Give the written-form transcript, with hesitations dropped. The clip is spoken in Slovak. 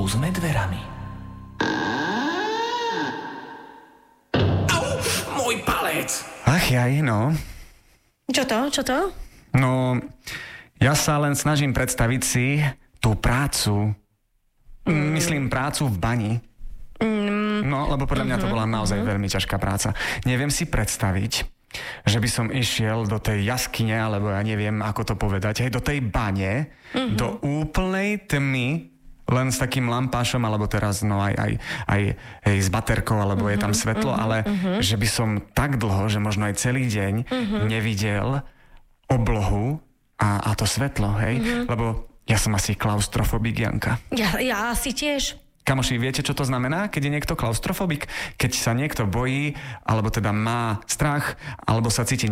Skúsme dverami. Au, môj palec! Ach jaj, no. Čo to? No, ja sa len snažím predstaviť si tú prácu. Myslím prácu v bani. No, lebo podľa mňa to bola naozaj veľmi ťažká práca. Neviem si predstaviť, že by som išiel do tej jaskyne, alebo ja neviem, ako to povedať, aj do tej bane, do úplnej tmy, len s takým lampášom, alebo teraz aj s baterkou, alebo je tam svetlo, ale že by som tak dlho, že možno aj celý deň nevidel oblohu a to svetlo, hej? Lebo ja som asi klaustrofobik, Janka. Ja asi tiež. Kamoši, viete, čo to znamená, keď je niekto klaustrofobik? Keď sa niekto bojí, alebo teda má strach, alebo sa cíti